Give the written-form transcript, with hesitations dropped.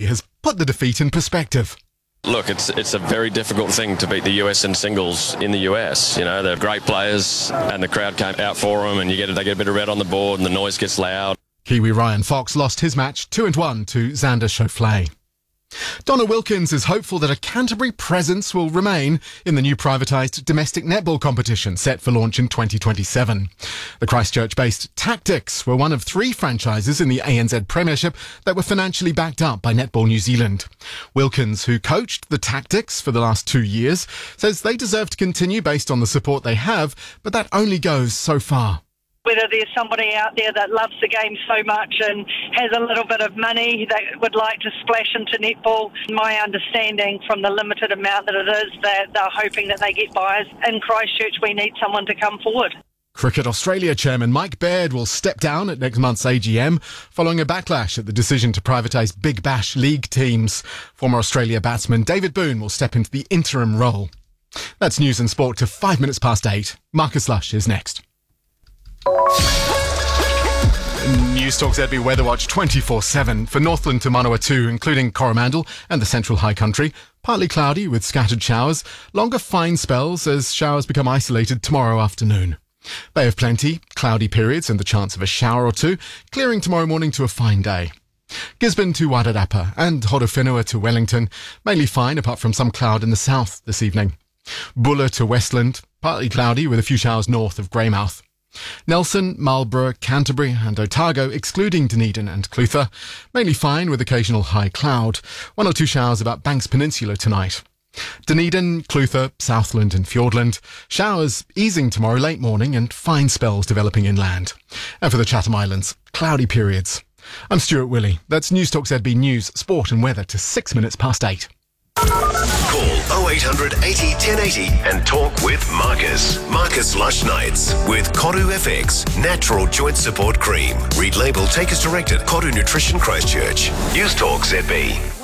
has put the defeat in perspective. Look, it's a very difficult thing to beat the US in singles in the US. You know, they're great players and the crowd came out for them and they get a bit of red on the board and the noise gets loud. Kiwi Ryan Fox lost his match 2-1 to Xander Schauffele. Donna Wilkins is hopeful that a Canterbury presence will remain in the new privatised domestic netball competition set for launch in 2027. The Christchurch-based Tactics were one of 3 franchises in the ANZ Premiership that were financially backed up by Netball New Zealand. Wilkins, who coached the Tactics for the last 2 years, says they deserve to continue based on the support they have, but that only goes so far. Whether there's somebody out there that loves the game so much and has a little bit of money that would like to splash into netball, my understanding from the limited amount that it is, that they're hoping that they get buyers. In Christchurch, we need someone to come forward. Cricket Australia chairman Mike Baird will step down at next month's AGM following a backlash at the decision to privatise Big Bash League teams. Former Australia batsman David Boone will step into the interim role. That's news and sport to 8 minutes. Marcus Lush is next. News Talk ZB Weather Watch 24/7 for Northland to Manawatu, including Coromandel and the Central High Country. Partly cloudy with scattered showers, longer fine spells as showers become isolated tomorrow afternoon. Bay of Plenty, cloudy periods and the chance of a shower or two, clearing tomorrow morning to a fine day. Gisborne to Wairarapa and Horowhenua to Wellington, mainly fine apart from some cloud in the south this evening. Buller to Westland, partly cloudy with a few showers north of Greymouth. Nelson, Marlborough, Canterbury and Otago, excluding Dunedin and Clutha, mainly fine with occasional high cloud. 1 or 2 showers about Banks Peninsula tonight. Dunedin, Clutha, Southland and Fiordland, showers easing tomorrow late morning and fine spells developing inland. And for the Chatham Islands, cloudy periods. I'm Stuart Willey. That's News Talk ZB News, Sport and Weather to 8:06. Call 0800 80 1080 and talk with Marcus. Marcus Lush Nights with Koru FX Natural Joint Support Cream. Read label, take as directed. Koru Nutrition Christchurch. News Talk ZB.